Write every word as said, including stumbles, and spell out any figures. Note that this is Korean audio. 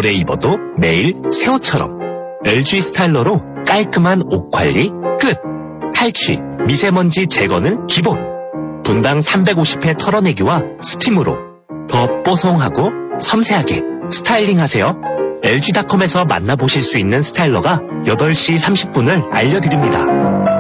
오래 입어도 매일 새 옷처럼. 엘지 스타일러로 깔끔한 옷 관리 끝. 탈취, 미세먼지 제거는 기본. 분당 삼백오십 회 털어내기와 스팀으로 더 뽀송하고 섬세하게 스타일링하세요. 엘지닷컴에서 만나보실 수 있는 스타일러가 여덟 시 삼십 분을 알려드립니다.